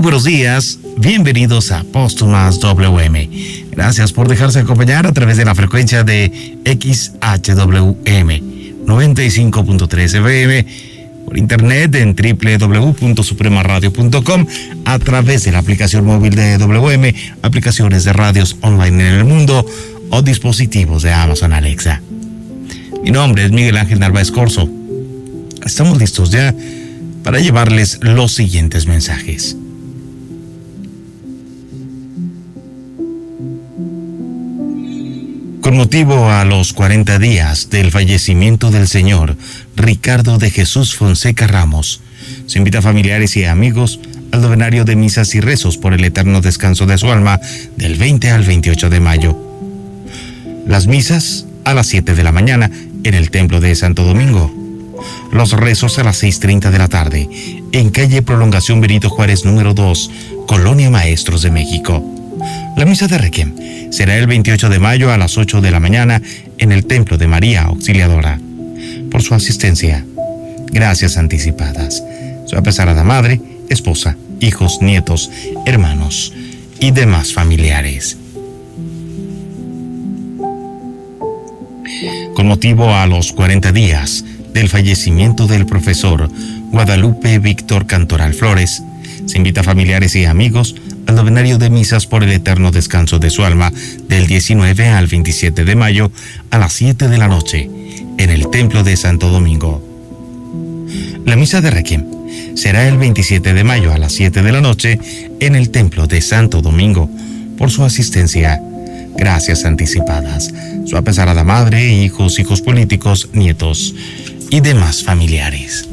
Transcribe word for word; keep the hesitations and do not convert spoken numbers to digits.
buenos días, bienvenidos a Póstumas W M. Gracias por dejarse acompañar a través de la frecuencia de X H W M noventa y cinco punto tres F M, por internet en doble u doble u doble u punto suprema radio punto com, a través de la aplicación móvil de W M, aplicaciones de radios online en el mundo o dispositivos de Amazon Alexa. Mi nombre es Miguel Ángel Narváez Corzo. Estamos listos ya para llevarles los siguientes mensajes. Con motivo a los cuarenta días del fallecimiento del señor Ricardo de Jesús Fonseca Ramos, se invita a familiares y amigos al novenario de misas y rezos por el eterno descanso de su alma del veinte al veintiocho de mayo. Las misas a las siete de la mañana en el Templo de Santo Domingo. Los rezos a las seis treinta de la tarde en calle Prolongación Benito Juárez número dos, Colonia Maestros de México. La misa de Requiem será el veintiocho de mayo a las ocho de la mañana en el Templo de María Auxiliadora. Por su asistencia, gracias anticipadas. Su apesarada madre, esposa, hijos, nietos, hermanos y demás familiares. Con motivo a los cuarenta días del fallecimiento del profesor Guadalupe Víctor Cantoral Flores, se invita a familiares y amigos al novenario de misas por el eterno descanso de su alma del diecinueve al veintisiete de mayo a las siete de la noche en el Templo de Santo Domingo. La misa de Requiem será el veintisiete de mayo a las siete de la noche en el Templo de Santo Domingo. Por su asistencia, gracias anticipadas. Su apesarada madre, hijos, hijos políticos, nietos y demás familiares.